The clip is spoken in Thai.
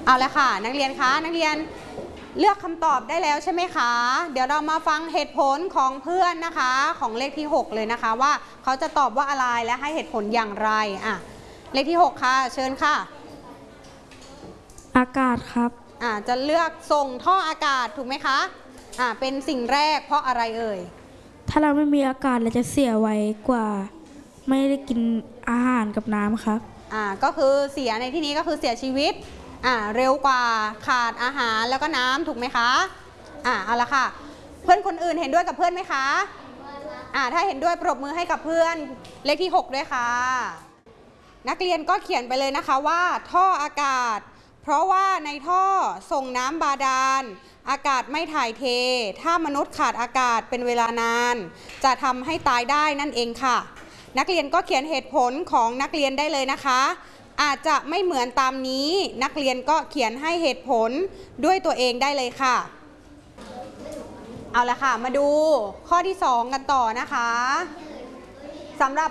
เอาละค่ะนักเรียนคะนักเรียนเลือกคำตอบได้แล้วใช่ไหมคะเดี๋ยวเรามาฟังเหตุผลของเพื่อนนะคะของเลขที่6เลยนะคะว่าเขาจะตอบว่าอะไรและให้เหตุผลอย่างไรเลขที่6ค่ะเชิญค่ะอากาศครับจะเลือกส่งท่ออากาศถูกไหมคะเป็นสิ่งแรกเพราะอะไรเอ่ยถ้าเราไม่มีอากาศเราจะเสียไวกว่าไม่ได้กินอาหารกับน้ำครับก็คือเสียในที่นี้ก็คือเสียชีวิตเร็วกว่าขาดอาหารแล้วก็น้ำถูกไหมคะเอาละค่ะเพื่อนคนอื่นเห็นด้วยกับเพื่อนไหมคะถ้าเห็นด้วยปรบมือให้กับเพื่อนเลขที่6ด้วยค่ะนักเรียนก็เขียนไปเลยนะคะว่าท่ออากาศเพราะว่าในท่อส่งน้ำบาดาลอากาศไม่ถ่ายเทถ้ามนุษย์ขาดอากาศเป็นเวลานานจะทำให้ตายได้นั่นเองค่ะนักเรียนก็เขียนเหตุผลของนักเรียนได้เลยนะคะอาจจะไม่เหมือนตามนี้นักเรียนก็เขียนให้เหตุผลด้วยตัวเองได้เลยค่ะเอาละค่ะมาดูข้อที่2กันต่อนะคะสำหรับ